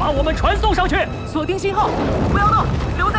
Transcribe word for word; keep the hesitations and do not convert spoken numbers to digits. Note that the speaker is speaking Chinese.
把我们传送上去。 锁定信号，不要动，留在。